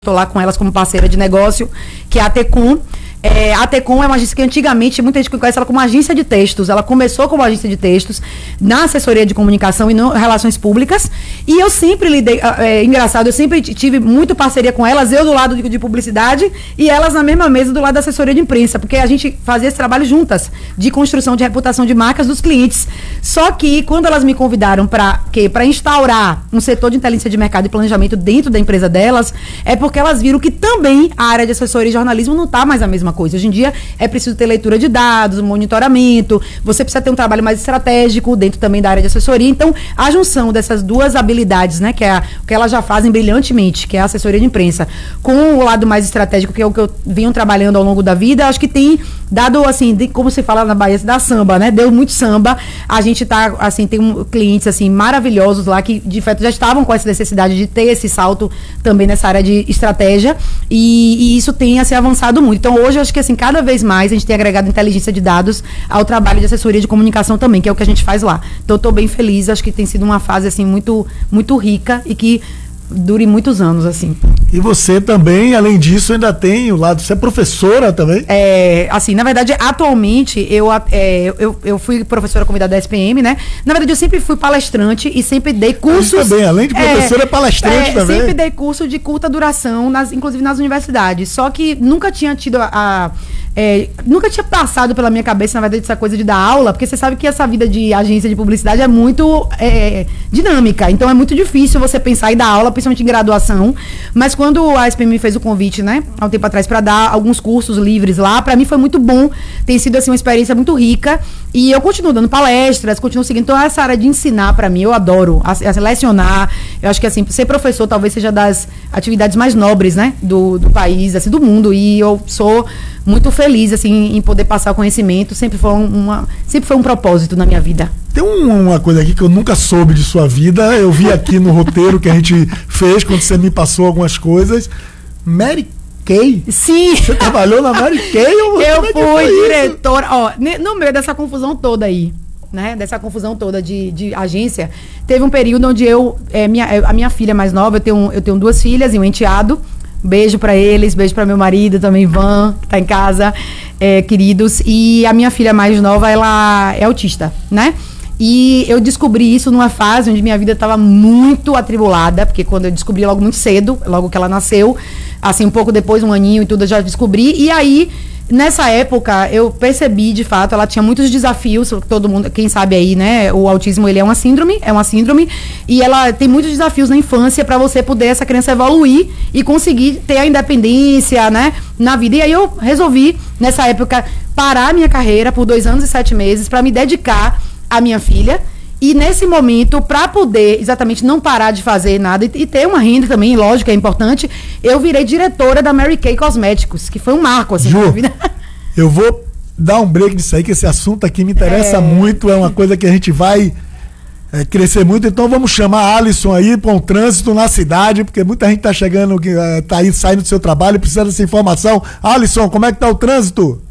Estou lá com elas como parceira de negócio, que é a Tecum. A Tecum é uma agência que antigamente, muita gente conhece ela como agência de textos. Ela começou como agência de textos na assessoria de comunicação e no relações públicas. E eu sempre lidei, engraçado, eu sempre tive muito parceria com elas, eu do lado de publicidade e elas na mesma mesa do lado da assessoria de imprensa, porque a gente fazia esse trabalho juntas, de construção de reputação de marcas dos clientes. Só que quando elas me convidaram para instaurar um setor de inteligência de mercado e planejamento dentro da empresa delas, é porque elas viram que também a área de assessoria e jornalismo não está mais a mesma coisa. Hoje em dia é preciso ter leitura de dados, monitoramento, você precisa ter um trabalho mais estratégico dentro também da área de assessoria. Então, a junção dessas duas habilidades, né, que é o que elas já fazem brilhantemente, que é a assessoria de imprensa, com o lado mais estratégico, que é o que eu venho trabalhando ao longo da vida, acho que tem dado, assim, como se fala na Bahia, da samba, né? Deu muito samba. A gente tá, assim, tem clientes, assim, maravilhosos lá que, de fato, já estavam com essa necessidade de ter esse salto também nessa área de estratégia e isso tem, assim, avançado muito. Então, hoje, eu acho que, assim, cada vez mais a gente tem agregado inteligência de dados ao trabalho de assessoria de comunicação também, que é o que a gente faz lá. Então, eu tô bem feliz, acho que tem sido uma fase, assim, muito, muito rica e que dure muitos anos, assim. E você também, além disso, ainda tem o lado, você é professora também? Assim, na verdade, atualmente, eu fui professora convidada da SPM, né? Na verdade, eu sempre fui palestrante e sempre dei cursos... Também, além de professora, é palestrante também. Sempre dei curso de curta duração, inclusive nas universidades. Só que nunca tinha tido nunca tinha passado pela minha cabeça, na verdade, essa coisa de dar aula, porque você sabe que essa vida de agência de publicidade é muito dinâmica. Então, é muito difícil você pensar em dar aula, principalmente em graduação. Mas quando a SPM me fez o convite, né, há um tempo atrás, para dar alguns cursos livres lá, para mim foi muito bom. Tem sido, assim, uma experiência muito rica. E eu continuo dando palestras, continuo seguindo. Então, essa área de ensinar, para mim, eu adoro. Lecionar. Eu acho que, assim, ser professor talvez seja das atividades mais nobres, né, do país, assim, do mundo. E eu sou muito feliz, assim, em poder passar o conhecimento. Sempre foi um propósito na minha vida. Tem uma coisa aqui que eu nunca soube de sua vida. Eu vi aqui no roteiro que a gente fez, quando você me passou algumas coisas. Mary Kay? Sim. Você trabalhou na Mary Kay? Eu fui diretora. Ó, no meio dessa confusão toda aí, né? Dessa confusão toda de agência, teve um período onde a minha filha mais nova, eu tenho duas filhas e um enteado. Beijo pra eles, beijo pra meu marido também, Ivan, que tá em casa, queridos. E a minha filha mais nova, ela é autista, né? E eu descobri isso numa fase onde minha vida estava muito atribulada, porque quando eu descobri logo muito cedo, logo que ela nasceu, assim, um pouco depois, um aninho e tudo, eu já descobri. E aí, nessa época, eu percebi, de fato, ela tinha muitos desafios, todo mundo, quem sabe aí, né, o autismo, ele é uma síndrome, e ela tem muitos desafios na infância para você poder, essa criança evoluir e conseguir ter a independência, né, na vida. E aí eu resolvi, nessa época, parar a minha carreira por 2 anos e 7 meses para me dedicar à minha filha. E nesse momento, para poder exatamente não parar de fazer nada e ter uma renda também, lógico, é importante, eu virei diretora da Mary Kay Cosméticos, que foi um marco, assim, na minha vida. Eu vou dar um break disso aí, que esse assunto aqui me interessa muito, é uma coisa que a gente vai crescer muito. Então vamos chamar a Alisson aí para um trânsito na cidade, porque muita gente tá chegando, tá aí saindo do seu trabalho e precisa dessa informação. Alisson, como é que tá o trânsito?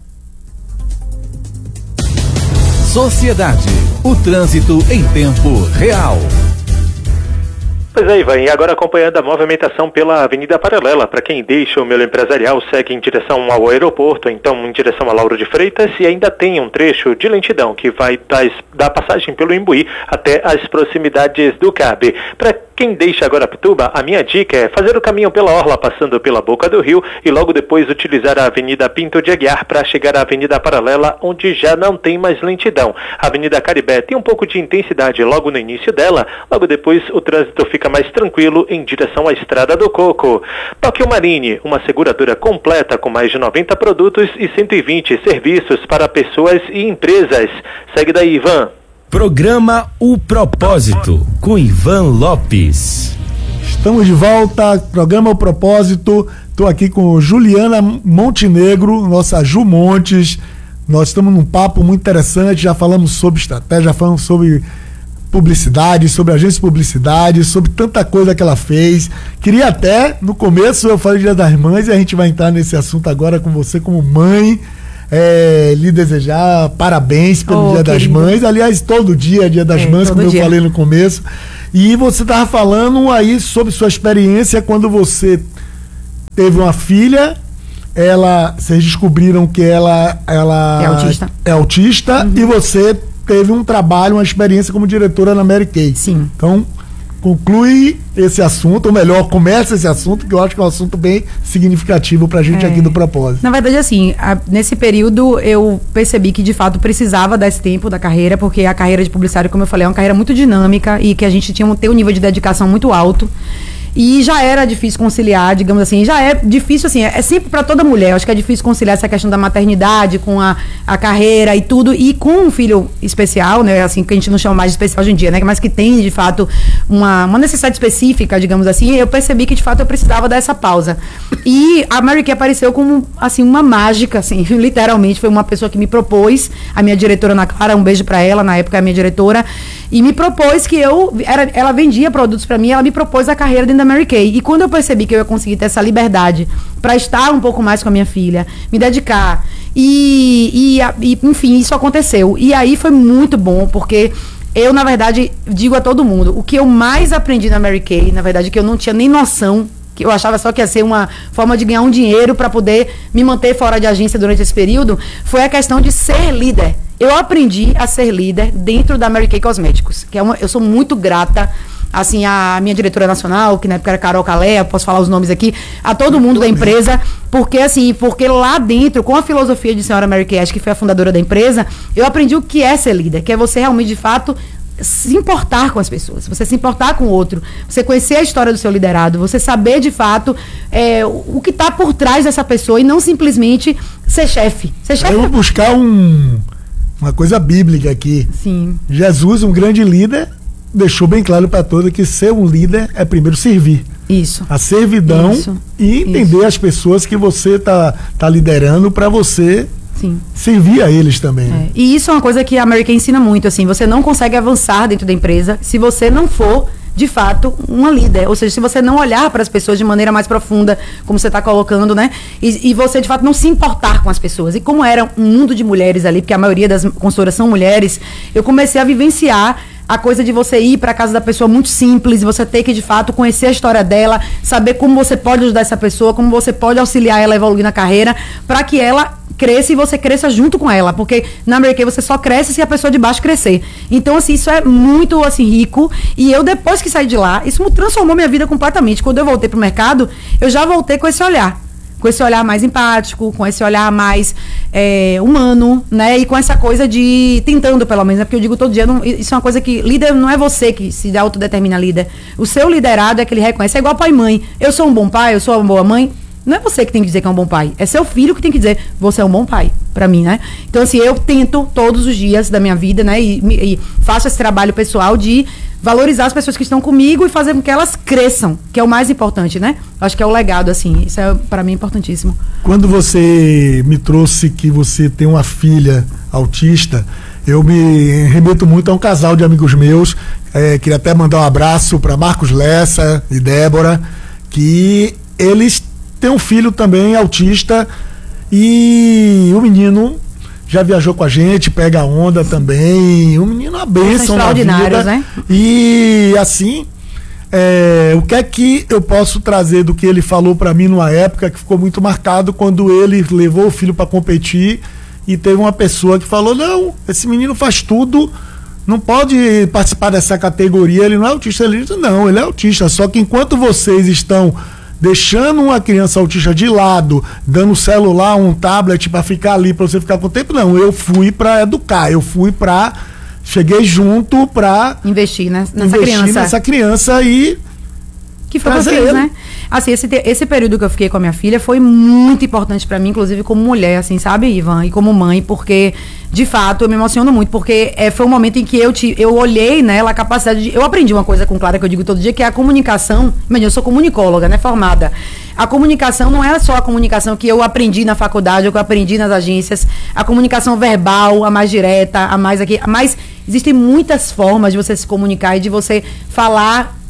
Sociedade, o trânsito em tempo real. Pois é, Ivan, e agora acompanhando a movimentação pela Avenida Paralela, para quem deixa o Melo Empresarial, segue em direção ao aeroporto, então em direção a Lauro de Freitas, e ainda tem um trecho de lentidão que vai dar passagem pelo Imbuí até as proximidades do CAB. Para quem deixa Guarapituba, a minha dica é fazer o caminho pela orla, passando pela Boca do Rio, e logo depois utilizar a Avenida Pinto de Aguiar para chegar à Avenida Paralela, onde já não tem mais lentidão. A Avenida Caribé tem um pouco de intensidade logo no início dela, logo depois o trânsito fica mais tranquilo em direção à Estrada do Coco. Tóquio Marine, uma seguradora completa com mais de 90 produtos e 120 serviços para pessoas e empresas. Segue daí, Ivan. Programa O Propósito, com Ivan Lopes. Estamos de volta, programa O Propósito. Estou aqui com Juliana Montenegro, nossa Ju Montes. Nós estamos num papo muito interessante, já falamos sobre estratégia, já falamos sobre publicidade, sobre agência de publicidade, sobre tanta coisa que ela fez. Queria até, no começo eu falei Dia das Mães, e a gente vai entrar nesse assunto agora com você como mãe, lhe desejar parabéns pelo Dia das Mães. Aliás, todo dia é Dia das Mães, como eu falei no começo. E você estava falando aí sobre sua experiência quando você teve uma filha, vocês descobriram que ela é autista e você teve um trabalho, uma experiência como diretora na Mary Kay. Sim. Então, conclui esse assunto, ou melhor, começa esse assunto, que eu acho que é um assunto bem significativo pra gente aqui do Propósito. Na verdade, assim, nesse período eu percebi que de fato precisava desse tempo da carreira, porque a carreira de publicitário, como eu falei, é uma carreira muito dinâmica e que a gente tinha ter um nível de dedicação muito alto. E já era difícil conciliar, digamos assim, já é difícil, assim, é sempre para toda mulher, eu acho que é difícil conciliar essa questão da maternidade com a carreira e tudo, e com um filho especial, né, assim, que a gente não chama mais de especial hoje em dia, né, mas que tem, de fato, uma necessidade específica, digamos assim, eu percebi que, de fato, eu precisava dessa pausa. E a Mary Kay apareceu como, assim, uma mágica, assim, literalmente, foi uma pessoa que me propôs, a minha diretora Ana Clara, um beijo para ela, na época a minha diretora, e me propôs que ela vendia produtos para mim, ela me propôs a carreira dentro da Mary Kay. E quando eu percebi que eu ia conseguir ter essa liberdade para estar um pouco mais com a minha filha, me dedicar, enfim, isso aconteceu. E aí foi muito bom, porque eu, na verdade, digo a todo mundo, o que eu mais aprendi na Mary Kay, na verdade, que eu não tinha nem noção, que eu achava só que ia ser uma forma de ganhar um dinheiro para poder me manter fora de agência durante esse período, foi a questão de ser líder. Eu aprendi a ser líder dentro da Mary Kay Cosméticos, que eu sou muito grata, assim, a minha diretora nacional, que na época era Carol Calé, posso falar os nomes aqui, a todo mundo da empresa, porque lá dentro, com a filosofia de senhora Mary Kay, que foi a fundadora da empresa, eu aprendi o que é ser líder, que é você realmente, de fato, se importar com as pessoas, você se importar com o outro, você conhecer a história do seu liderado, você saber, de fato, o que está por trás dessa pessoa e não simplesmente ser chefe. Eu vou buscar uma coisa bíblica aqui. Sim. Jesus, um grande líder, deixou bem claro para todos que ser um líder é primeiro servir. Isso. A servidão e entender as pessoas que você tá liderando para você servir a eles também. Né? E isso é uma coisa que a Mary Kay ensina muito, assim, você não consegue avançar dentro da empresa se você não for, de fato, uma líder. Ou seja, se você não olhar para as pessoas de maneira mais profunda, como você está colocando, né? E você, de fato, não se importar com as pessoas. E como era um mundo de mulheres ali, porque a maioria das consultoras são mulheres, eu comecei a vivenciar a coisa de você ir para a casa da pessoa muito simples, você ter que, de fato, conhecer a história dela, saber como você pode ajudar essa pessoa, como você pode auxiliar ela a evoluir na carreira, para que ela cresça e você cresça junto com ela, porque na Mary Kay você só cresce se a pessoa de baixo crescer. Então, assim, isso é muito, assim, rico, e eu, depois que saí de lá, isso transformou minha vida completamente. Quando eu voltei pro mercado, eu já voltei com esse olhar mais empático, com esse olhar mais humano, né? E com essa coisa de tentando, pelo menos, né? Porque eu digo todo dia, isso é uma coisa que líder não é você que se autodetermina líder. O seu liderado é que ele reconhece. É igual pai e mãe. Eu sou um bom pai, eu sou uma boa mãe. Não é você que tem que dizer que é um bom pai. É seu filho que tem que dizer, você é um bom pai, pra mim, né? Então, assim, eu tento todos os dias da minha vida, né? E faço esse trabalho pessoal de valorizar as pessoas que estão comigo e fazer com que elas cresçam, que é o mais importante, né? Acho que é o legado, assim. Isso é, pra mim, importantíssimo. Quando você me trouxe que você tem uma filha autista, eu me remeto muito a um casal de amigos meus. Queria até mandar um abraço para Marcos Lessa e Débora, que eles têm um filho também autista e o menino já viajou com a gente, pega a onda também. O menino é uma bênção na vida. Né? E assim, o que é que eu posso trazer do que ele falou para mim numa época que ficou muito marcado, quando ele levou o filho para competir e teve uma pessoa que falou: não, esse menino faz tudo, não pode participar dessa categoria, ele não é autista. Ele disse: não, ele é autista, só que enquanto vocês estão deixando uma criança autista de lado, dando celular, um tablet para ficar ali, para você ficar com o tempo, não, eu fui para educar, cheguei junto para investir nessa criança e que foi o que eu fiz, né? Assim, esse período que eu fiquei com a minha filha foi muito importante pra mim, inclusive como mulher, assim, sabe, Ivan? E como mãe, porque, de fato, eu me emociono muito, porque foi um momento em que eu olhei nela a capacidade de... Eu aprendi uma coisa com Clara, que eu digo todo dia, que é a comunicação. Imagina, eu sou comunicóloga, né, formada. A comunicação não é só a comunicação que eu aprendi na faculdade, ou que eu aprendi nas agências. A comunicação verbal, a mais direta, a mais aqui... Mas existem muitas formas de você se comunicar e de você falar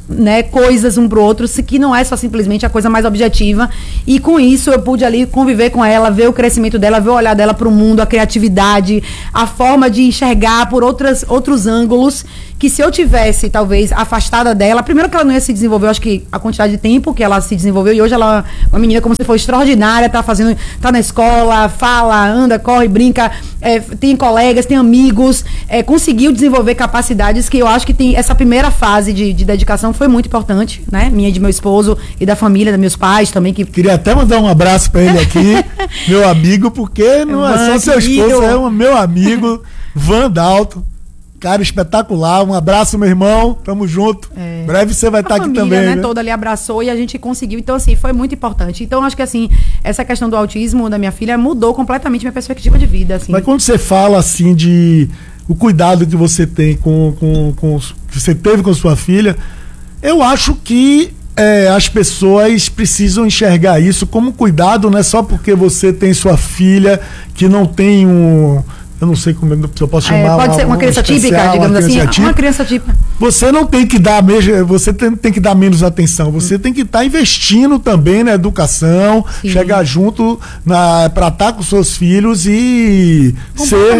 né, coisas um pro outro, que não é só simplesmente a coisa mais objetiva. E com isso eu pude ali conviver com ela, ver o crescimento dela, ver o olhar dela pro mundo, a criatividade, a forma de enxergar por outros ângulos, que se eu tivesse, talvez, afastada dela, primeiro que ela não ia se desenvolver, eu acho que a quantidade de tempo que ela se desenvolveu, e hoje ela é uma menina como se for extraordinária, tá na escola, fala, anda, corre, brinca, tem colegas, tem amigos, conseguiu desenvolver capacidades que eu acho que tem essa primeira fase de dedicação foi muito importante, né? Minha e de meu esposo e da família, dos meus pais também. Queria até mandar um abraço pra ele aqui, meu amigo, porque não é só seu esposo, é o meu amigo, Van Dalton. Cara espetacular, um abraço, meu irmão, tamo junto. Breve você vai estar aqui também, né? Toda ali abraçou e a gente conseguiu, então assim, foi muito importante. Então acho que assim, essa questão do autismo da minha filha mudou completamente minha perspectiva de vida, assim. Mas quando você fala assim o cuidado que você tem que você teve com sua filha, eu acho que as pessoas precisam enxergar isso como cuidado, não é só porque você tem sua filha que não tem eu não sei como eu posso chamar. Pode ser uma criança típica, digamos assim. Uma criança típica. Você não tem que dar você tem que dar menos atenção. Você tem que estar investindo também na educação, chegar junto para estar com seus filhos e ser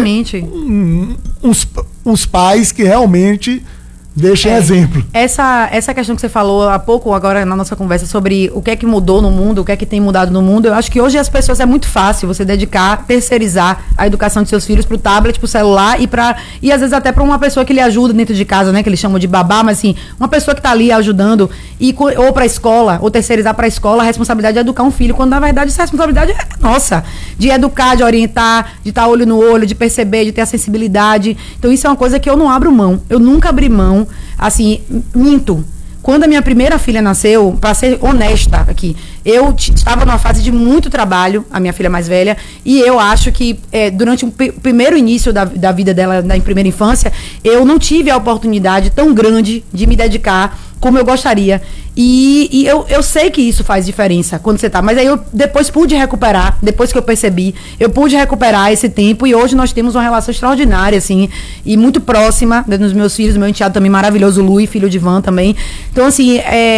uns pais que realmente deixem exemplo. Essa questão que você falou há pouco, agora na nossa conversa, sobre o que é que mudou no mundo, o que é que tem mudado no mundo, eu acho que hoje as pessoas é muito fácil você terceirizar a educação de seus filhos pro tablet, pro celular e às vezes até para uma pessoa que lhe ajuda dentro de casa, né, que eles chamam de babá, mas assim, uma pessoa que tá ali ajudando ou pra escola, ou terceirizar pra escola a responsabilidade de educar um filho, quando na verdade essa responsabilidade é nossa, de educar, de orientar, de estar olho no olho, de perceber, de ter a sensibilidade. Então isso é uma coisa que eu não abro mão, eu nunca abri mão. Assim, minto. Quando a minha primeira filha nasceu, para ser honesta aqui, eu estava numa fase de muito trabalho, a minha filha mais velha, e eu acho que durante o primeiro início da vida dela, na primeira infância, eu não tive a oportunidade tão grande de me dedicar como eu gostaria. E eu sei que isso faz diferença quando você tá. Mas aí eu depois pude recuperar, depois que eu percebi, eu pude recuperar esse tempo e hoje nós temos uma relação extraordinária, assim, e muito próxima dos meus filhos, meu enteado também maravilhoso, Lui, filho de Van também. Então, assim,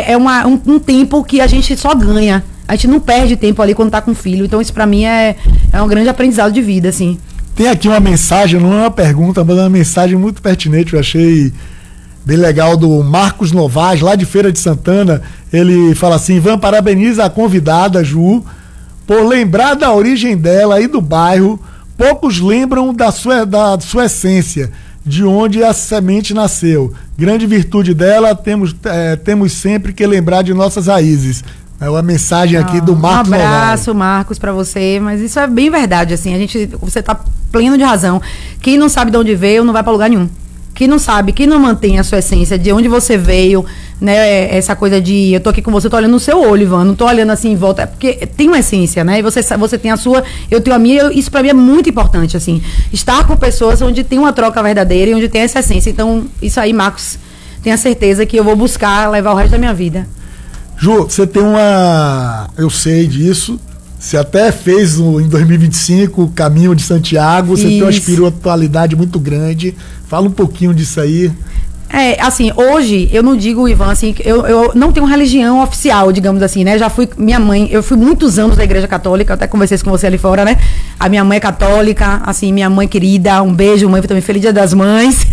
um tempo que a gente só ganha. A gente não perde tempo ali quando tá com filho. Então, isso pra mim é um grande aprendizado de vida, assim. Tem aqui uma mensagem, não é uma pergunta, mas é uma mensagem muito pertinente, eu achei bem legal, do Marcos Novaes, lá de Feira de Santana. Ele fala assim: Ivan, parabeniza a convidada Ju por lembrar da origem dela e do bairro. Poucos lembram da sua essência, de onde a semente nasceu. Grande virtude dela, temos sempre que lembrar de nossas raízes. É uma mensagem aqui do Marcos Novaes. Um abraço, Marcos, pra você. Mas isso é bem verdade, assim. Você tá pleno de razão. Quem não sabe de onde veio, não vai pra lugar nenhum. Quem não sabe, quem não mantém a sua essência, de onde você veio, né, essa coisa de eu tô aqui com você, tô olhando no seu olho, Ivan, não tô olhando assim em volta, porque tem uma essência, né, e você tem a sua, eu tenho a minha, isso pra mim é muito importante, assim, estar com pessoas onde tem uma troca verdadeira e onde tem essa essência. Então, isso aí, Marcos, tenha certeza que eu vou buscar levar o resto da minha vida. Ju, você tem eu sei disso, você até fez em 2025 o Caminho de Santiago, você tem uma espiritualidade muito grande. Fala um pouquinho disso aí. Assim, hoje, eu não digo, Ivan, assim, eu não tenho religião oficial, digamos assim, né? Eu fui muitos anos da Igreja Católica, até conversei com você ali fora, né? A minha mãe é católica, assim, minha mãe querida, um beijo, mãe, também feliz Dia das Mães,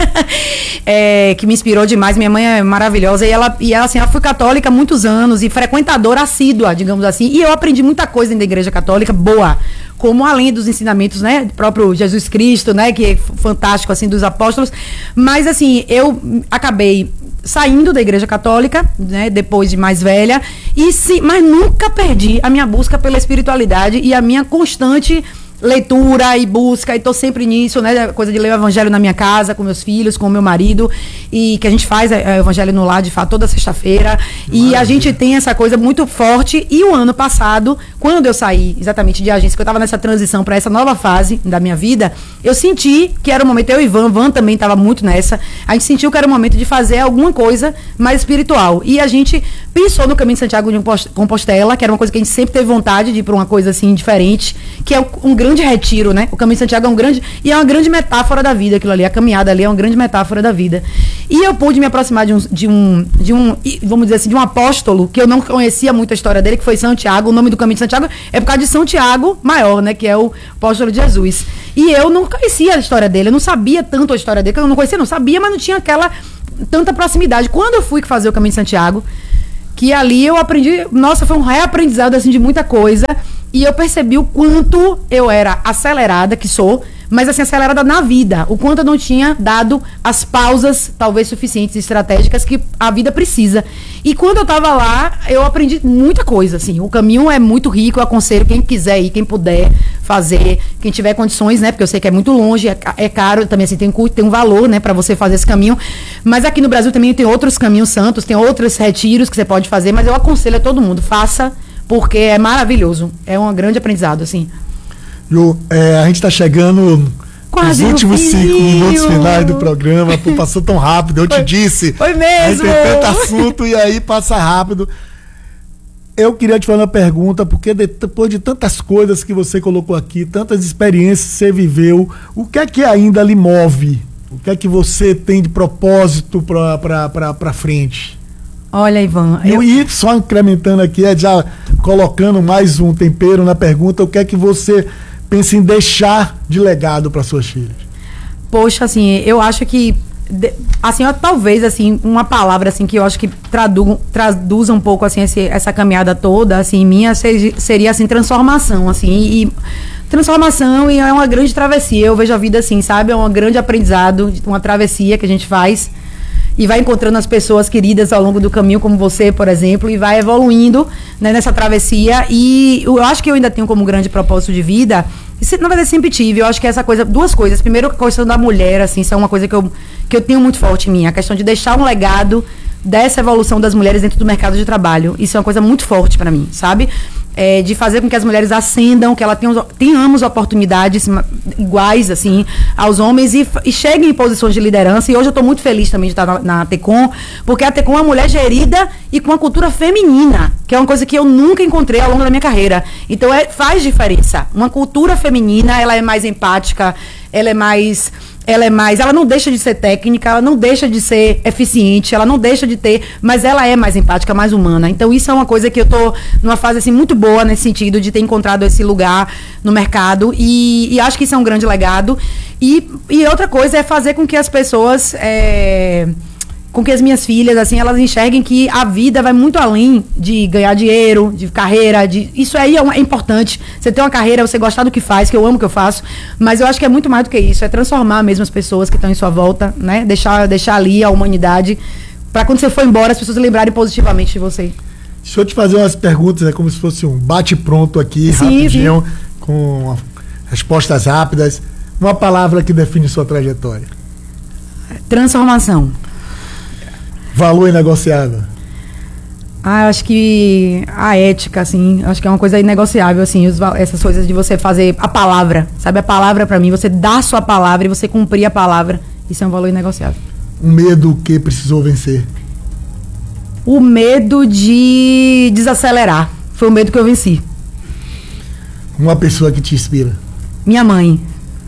que me inspirou demais. Minha mãe é maravilhosa e ela foi católica há muitos anos e frequentadora assídua, digamos assim, e eu aprendi muita coisa dentro da Igreja Católica, boa, como além dos ensinamentos, né, do próprio Jesus Cristo, né, que é fantástico, assim, dos apóstolos, mas, assim, eu acabei saindo da Igreja Católica, né, depois de mais velha, mas nunca perdi a minha busca pela espiritualidade e a minha constante leitura e busca, e tô sempre nisso, né, coisa de ler o evangelho na minha casa, com meus filhos, com o meu marido, e que a gente faz o evangelho no lar, de fato, toda sexta-feira, e a gente tem essa coisa muito forte. E o ano passado, quando eu saí exatamente de agência, que eu tava nessa transição para essa nova fase da minha vida, eu senti que era o momento, eu e Van também tava muito nessa, a gente sentiu que era o momento de fazer alguma coisa mais espiritual, e a gente pensou no Caminho de Santiago de Compostela, que era uma coisa que a gente sempre teve vontade de ir para uma coisa assim diferente, que é um grande retiro, né? O Caminho de Santiago é uma grande metáfora da vida, aquilo ali, a caminhada ali é uma grande metáfora da vida. E eu pude me aproximar de um, vamos dizer assim, de um apóstolo, que eu não conhecia muito a história dele, que foi Santiago. O nome do caminho de Santiago é por causa de Santiago Maior, né? Que é o apóstolo de Jesus. E eu não conhecia a história dele, eu não sabia tanto a história dele, que eu não conhecia, não sabia, mas não tinha aquela tanta proximidade. Quando eu fui fazer o caminho de Santiago, que ali eu aprendi, nossa, foi um reaprendizado, assim, de muita coisa, e eu percebi o quanto eu era acelerada, que sou, mas assim, acelerada na vida, o quanto eu não tinha dado as pausas, talvez suficientes, estratégicas, que a vida precisa. E quando eu tava lá, eu aprendi muita coisa, assim, o caminho é muito rico, eu aconselho quem quiser ir, quem puder fazer, quem tiver condições, né, porque eu sei que é muito longe, é caro, também assim, tem um valor, né, pra você fazer esse caminho, mas aqui no Brasil também tem outros caminhos santos, tem outros retiros que você pode fazer, mas eu aconselho a todo mundo, faça, porque é maravilhoso, é um grande aprendizado, assim. Ju, a gente está chegando quase nos últimos 5 minutos finais do programa. Pô, passou tão rápido, eu te disse. Foi mesmo! Tem tanto assunto e aí passa rápido. Eu queria te fazer uma pergunta, porque depois de tantas coisas que você colocou aqui, tantas experiências que você viveu, o que é que ainda lhe move? O que é que você tem de propósito para frente? Olha, Ivan... E só incrementando aqui, já colocando mais um tempero na pergunta, o que é que você pensa em deixar de legado para suas filhas? Poxa, assim, eu acho que assim, talvez assim, uma palavra assim que eu acho que traduza um pouco assim essa caminhada toda, assim, minha seria assim transformação, assim, e transformação, e é uma grande travessia. Eu vejo a vida assim, sabe? É um grande aprendizado, uma travessia que a gente faz e vai encontrando as pessoas queridas ao longo do caminho, como você, por exemplo, e vai evoluindo, né, nessa travessia. E eu acho que eu ainda tenho como grande propósito de vida, e na verdade sempre tive, eu acho que essa coisa, duas coisas. Primeiro, a questão da mulher, assim, isso é uma coisa que eu tenho muito forte em mim, a questão de deixar um legado dessa evolução das mulheres dentro do mercado de trabalho. Isso é uma coisa muito forte para mim, sabe? De fazer com que as mulheres ascendam, que elas tenhamos oportunidades iguais, assim, aos homens e cheguem em posições de liderança. E hoje eu estou muito feliz também de estar na TECOM, porque a TECOM é uma mulher gerida e com uma cultura feminina, que é uma coisa que eu nunca encontrei ao longo da minha carreira. Então faz diferença. Uma cultura feminina, ela é mais empática, ela não deixa de ser técnica, ela não deixa de ser eficiente, ela não deixa de ter, mas ela é mais empática, mais humana. Então isso é uma coisa que eu tô numa fase assim muito boa nesse sentido de ter encontrado esse lugar no mercado e acho que isso é um grande legado. E outra coisa é fazer com que as pessoas, com que as minhas filhas, assim, elas enxerguem que a vida vai muito além de ganhar dinheiro, de carreira, isso aí é importante. Você ter uma carreira, você gostar do que faz, que eu amo o que eu faço, mas eu acho que é muito mais do que isso, é transformar mesmo as pessoas que estão em sua volta, né? Deixar ali a humanidade, para quando você for embora, as pessoas lembrarem positivamente de você. Deixa eu te fazer umas perguntas, é como se fosse um bate-pronto aqui, sim, rapidinho, sim, com respostas rápidas. Uma palavra que define sua trajetória. Transformação. Valor inegociável. Eu acho que a ética, assim, acho que é uma coisa inegociável, assim, essas coisas de você fazer a palavra, sabe? A palavra pra mim, você dar a sua palavra e você cumprir a palavra, isso é um valor inegociável. Um medo que precisou vencer. O medo de desacelerar, foi o medo que eu venci. Uma pessoa que te inspira. Minha mãe.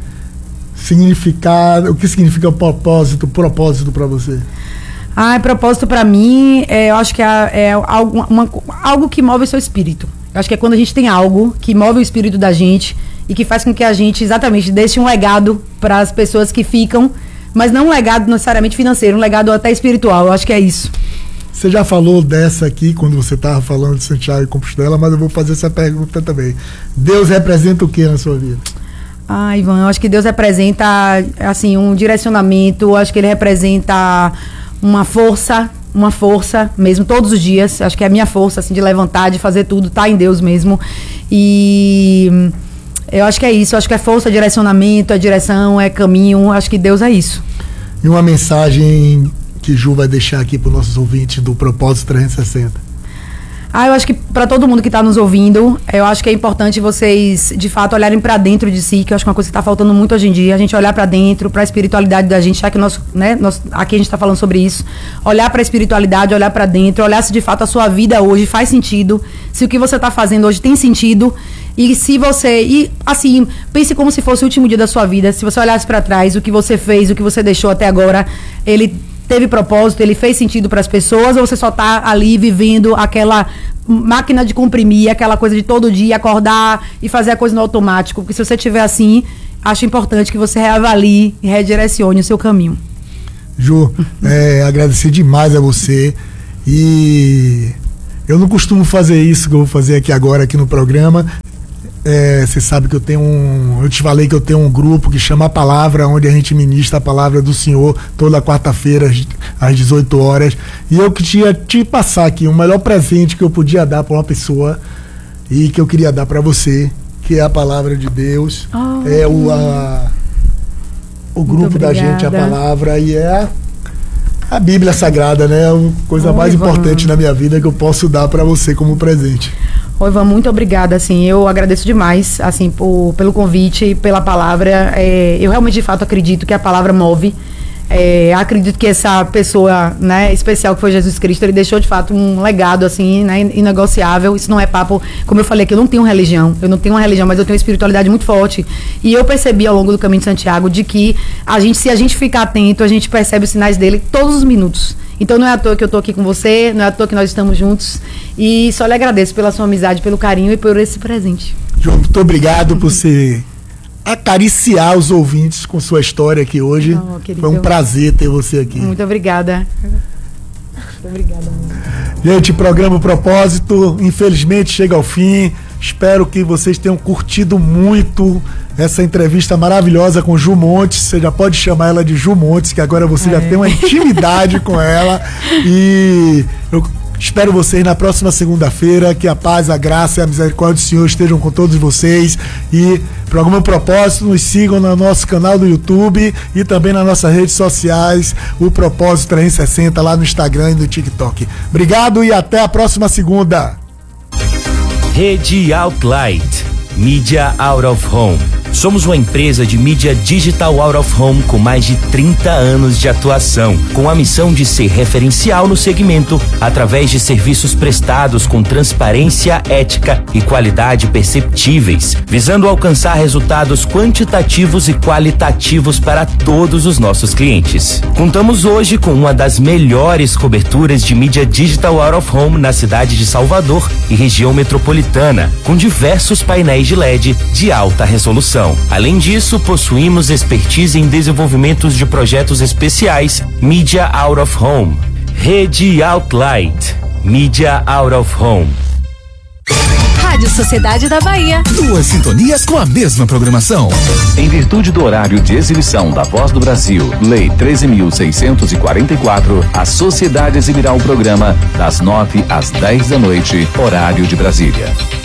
O que significa propósito pra você? Propósito pra mim, eu acho que é algo que move o seu espírito. Eu acho que é quando a gente tem algo que move o espírito da gente e que faz com que a gente, exatamente, deixe um legado para as pessoas que ficam, mas não um legado necessariamente financeiro, um legado até espiritual. Eu acho que é isso. Você já falou dessa aqui quando você estava falando de Santiago e Compostela, mas eu vou fazer essa pergunta também. Deus representa o que na sua vida? Ivan, eu acho que Deus representa, assim, um direcionamento, eu acho que ele representa uma força mesmo, todos os dias. Acho que é a minha força, assim, de levantar, de fazer tudo, tá em Deus mesmo. E eu acho que é isso. Eu acho que é força, direcionamento, é direção, é caminho. Acho que Deus é isso. E uma mensagem que Ju vai deixar aqui para os nossos ouvintes do Propósito 360? Eu acho que para todo mundo que está nos ouvindo, eu acho que é importante vocês, de fato, olharem para dentro de si, que eu acho que é uma coisa que está faltando muito hoje em dia, a gente olhar para dentro, para a espiritualidade da gente, já que aqui a gente está falando sobre isso, olhar para a espiritualidade, olhar para dentro, olhar se de fato a sua vida hoje faz sentido, se o que você está fazendo hoje tem sentido, e se você, assim, pense como se fosse o último dia da sua vida, se você olhasse para trás, o que você fez, o que você deixou até agora, ele teve propósito, ele fez sentido para as pessoas, ou você só tá ali vivendo aquela máquina de comprimir, aquela coisa de todo dia acordar e fazer a coisa no automático? Porque se você estiver assim, acho importante que você reavalie e redirecione o seu caminho. Ju, agradecer demais a você. E eu não costumo fazer isso que eu vou fazer aqui aqui no programa. Você sabe que eu te falei que eu tenho um grupo que chama A Palavra, onde a gente ministra a palavra do Senhor toda quarta-feira às 18 horas. E eu queria te passar aqui o melhor presente que eu podia dar para uma pessoa e que eu queria dar para você, que é a palavra de Deus. O grupo da gente, a palavra, e é a Bíblia Sagrada, né? A coisa mais importante na minha vida que eu posso dar para você como presente. Oi, Ivan, muito obrigada, assim, eu agradeço demais, assim, pelo convite, pela palavra. Eu realmente, de fato, acredito que a palavra move. Acredito que essa pessoa, né, especial que foi Jesus Cristo, ele deixou de fato um legado assim, né, inegociável. Isso não é papo, como eu falei aqui, eu não tenho religião, mas eu tenho uma espiritualidade muito forte. E eu percebi ao longo do caminho de Santiago de que se a gente ficar atento, a gente percebe os sinais dele todos os minutos. Então não é à toa que eu tô aqui com você, não é à toa que nós estamos juntos. E só lhe agradeço pela sua amizade, pelo carinho e por esse presente. João, muito obrigado por você acariciar os ouvintes com sua história aqui hoje. Foi um prazer ter você aqui. Muito obrigada. Muito obrigada. Gente, programa O Propósito, infelizmente, chega ao fim. Espero que vocês tenham curtido muito essa entrevista maravilhosa com Ju Montes. Você já pode chamar ela de Ju Montes, que agora você já tem uma intimidade com ela. E eu espero vocês na próxima segunda-feira. Que a paz, a graça e a misericórdia do Senhor estejam com todos vocês. E programa O Propósito, nos sigam no nosso canal do YouTube e também nas nossas redes sociais, O Propósito 360, lá no Instagram e no TikTok. Obrigado e até a próxima segunda. Rede Outlight, Mídia Out of Home. Somos uma empresa de mídia digital out of home com mais de 30 anos de atuação, com a missão de ser referencial no segmento através de serviços prestados com transparência, ética e qualidade perceptíveis, visando alcançar resultados quantitativos e qualitativos para todos os nossos clientes. Contamos hoje com uma das melhores coberturas de mídia digital out of home na cidade de Salvador e região metropolitana, com diversos painéis de LED de alta resolução. Além disso, possuímos expertise em desenvolvimentos de projetos especiais, Media Out of Home. Rede Outlight, Media Out of Home. Rádio Sociedade da Bahia. 2 sintonias com a mesma programação. Em virtude do horário de exibição da Voz do Brasil, Lei 13.644, a Sociedade exibirá o programa das 9 às 10 da noite, horário de Brasília.